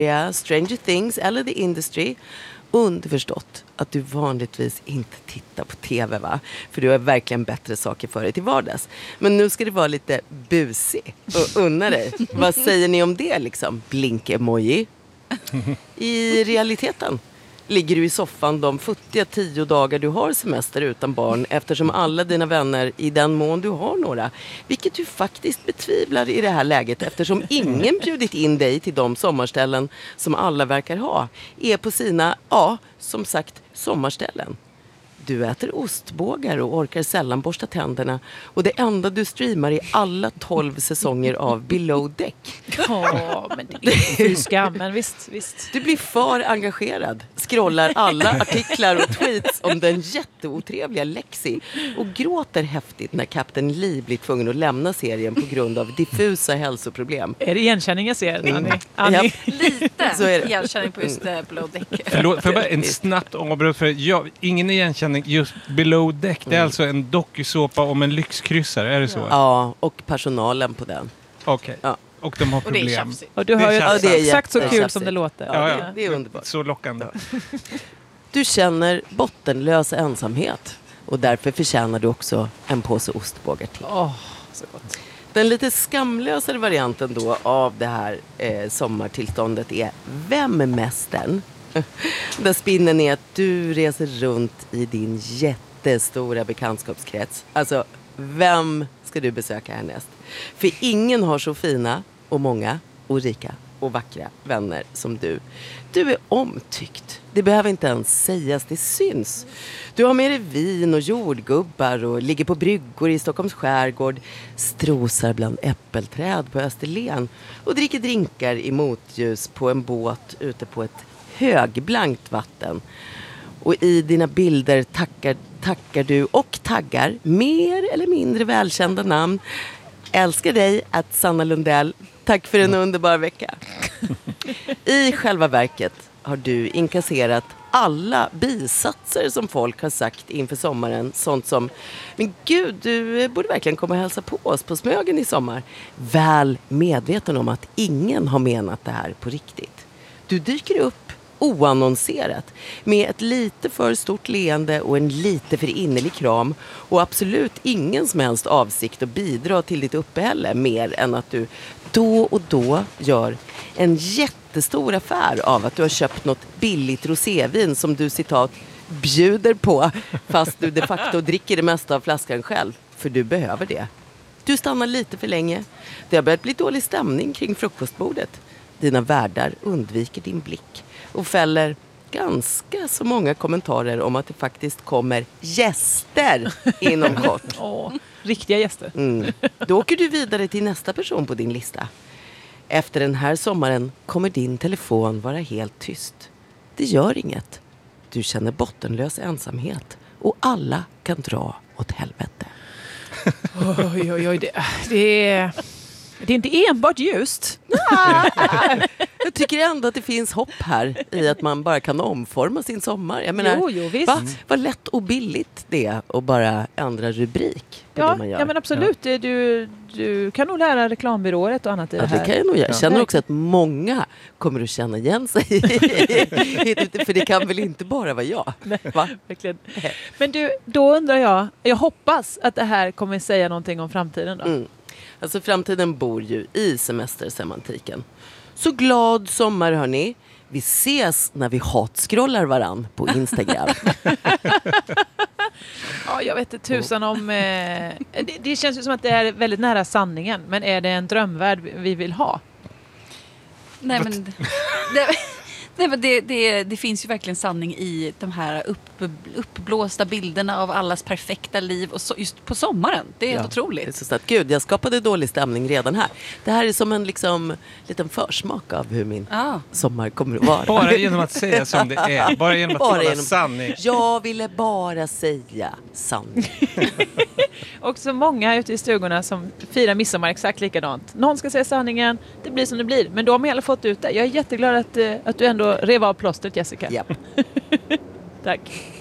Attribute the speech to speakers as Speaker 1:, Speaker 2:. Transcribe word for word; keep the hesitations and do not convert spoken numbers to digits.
Speaker 1: Stranger Things eller The Industry. Underförstått att du vanligtvis inte tittar på tv, va? För du har verkligen bättre saker för dig till vardags. Men nu ska det vara lite busig och unna dig. Vad säger ni om det liksom? Blink-emoji. I realiteten ligger du i soffan de futtiga tio dagar du har semester utan barn, eftersom alla dina vänner, i den mån du har några, vilket du faktiskt betvivlar i det här läget eftersom ingen bjudit in dig till de sommarställen som alla verkar ha, är på sina, ja, som sagt, sommarställen. Du äter ostbågar och orkar sällan borsta tänderna. Och det enda du streamar är alla tolv säsonger av Below Deck.
Speaker 2: Ja, men det är ju skam, men visst, visst.
Speaker 1: Du blir för engagerad. Scrollar alla artiklar och tweets om den jätteotrevliga Lexi. Och gråter häftigt när Kapten Lee blir tvungen att lämna serien på grund av diffusa hälsoproblem.
Speaker 2: Är det igenkänning jag ser, Annie?
Speaker 1: Mm.
Speaker 2: Annie?
Speaker 1: Ja.
Speaker 3: Lite
Speaker 1: Så är det.
Speaker 3: igenkänning på just mm. Below Deck.
Speaker 4: Förlåt, för bara en snabbt avbrott för jag, ingen igenkänning. Just Below Deck, det är mm. alltså en dokusåpa om en lyxkryssare, är det så?
Speaker 1: Ja, och personalen på den.
Speaker 4: Okej, okay.
Speaker 1: Ja.
Speaker 4: Och de har
Speaker 3: och det är
Speaker 4: problem.
Speaker 3: tjafsigt.
Speaker 2: Och du har ju
Speaker 1: ja, det är
Speaker 2: exakt så kul
Speaker 1: tjafsigt.
Speaker 2: som det låter.
Speaker 1: Ja,
Speaker 4: ja,
Speaker 1: ja. Det är underbart.
Speaker 4: Så lockande.
Speaker 1: Du känner bottenlös ensamhet. Och därför förtjänar du också en påse ostbågar till.
Speaker 2: Åh, oh, så gott.
Speaker 1: Den lite skamlösare varianten då av det här eh, sommartillståndet är Vem-mästaren. Där spinnen är att du reser runt i din jättestora bekantskapskrets. Alltså, vem ska du besöka härnäst? För ingen har så fina och många och rika och vackra vänner som du. Du är omtyckt. Det behöver inte ens sägas, det syns. Du har med dig vin och jordgubbar och ligger på bryggor i Stockholms skärgård, strosar bland äppelträd på Österlen och dricker drinkar i motljus på en båt ute på ett högblankt vatten. Och i dina bilder tackar, tackar du och taggar mer eller mindre välkända namn. Älskar dig, att Sanna Lundell. Tack för en underbar vecka. I själva verket har du inkasserat alla bisatser som folk har sagt inför sommaren. Sånt som, men gud, du borde verkligen komma och hälsa på oss på Smögen i sommar. Väl medveten om att ingen har menat det här på riktigt. Du dyker upp oannonserat med ett lite för stort leende och en lite för innerlig kram och absolut ingen som helst avsikt att bidra till ditt uppehälle mer än att du då och då gör en jättestor affär av att du har köpt något billigt rosévin som du citat bjuder på fast du de facto dricker det mesta av flaskan själv, för du behöver det. Du stannar lite för länge. Det har börjat bli dålig stämning kring frukostbordet. Dina värdar undviker din blick och fäller ganska så många kommentarer om att det faktiskt kommer gäster inom kort.
Speaker 2: Åh, riktiga gäster.
Speaker 1: Mm. Då åker du vidare till nästa person på din lista. Efter den här sommaren kommer din telefon vara helt tyst. Det gör inget. Du känner bottenlös ensamhet och alla kan dra åt helvete.
Speaker 2: Oj, oj, oj. Det, det är... Det är inte enbart ljust.
Speaker 1: Jag tycker ändå att det finns hopp här i att man bara kan omforma sin sommar. Jag menar,
Speaker 2: jo, jo, visst.
Speaker 1: Va? Vad lätt och billigt det är att bara ändra rubrik på
Speaker 2: ja,
Speaker 1: det man gör.
Speaker 2: Ja, men absolut. Ja. Du, du kan nog lära reklambyråret och annat i
Speaker 1: ja,
Speaker 2: det här.
Speaker 1: Det kan jag nog göra. Jag känner också att många kommer att känna igen sig. För det kan väl inte bara vara jag? Va?
Speaker 2: Verkligen. Men du, då undrar jag, jag hoppas att det här kommer säga någonting om framtiden då.
Speaker 1: Mm. Alltså framtiden bor ju i semestersemantiken. Så glad sommar hörni. Vi ses när vi hatscrollar varann på Instagram.
Speaker 2: Ja, jag vet inte tusan om... Eh, det, det känns ju som att det är väldigt nära sanningen. Men är det en drömvärld vi vill ha?
Speaker 3: Nej, men... Det, nej, men det, det, det finns ju verkligen sanning i de här upp, uppblåsta bilderna av allas perfekta liv. Och så, just på sommaren. Det är
Speaker 1: ja,
Speaker 3: helt otroligt.
Speaker 1: Det är så snart. Gud, jag skapade dålig stämning redan här. Det här är som en liksom, liten försmak av hur min ah. sommar kommer att vara.
Speaker 4: Bara genom att säga som det är. Bara genom att bara tala genom... sanning.
Speaker 1: Jag ville bara säga sanning.
Speaker 2: Och så många ute i stugorna som firar midsommar exakt likadant. Någon ska säga sanningen, det blir som det blir. Men då har man alla fått ut det. Jag är jätteglad att, att du ändå rev av plåstret, Jessica.
Speaker 1: Japp.
Speaker 2: Tack.